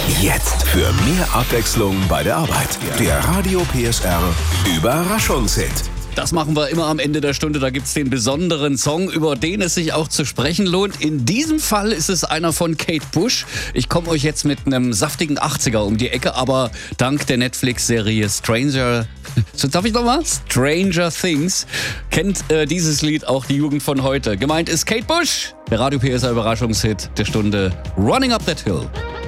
Jetzt für mehr Abwechslung bei der Arbeit. Der Radio PSR Überraschungshit. Das machen wir immer am Ende der Stunde. Da gibt's den besonderen Song, über den es sich auch zu sprechen lohnt. In diesem Fall ist es einer von Kate Bush. Ich komme euch jetzt mit einem saftigen 80er um die Ecke, aber dank der Netflix-Serie Stranger Things kennt dieses Lied auch die Jugend von heute. Gemeint ist Kate Bush, der Radio PSR Überraschungshit der Stunde Running Up That Hill.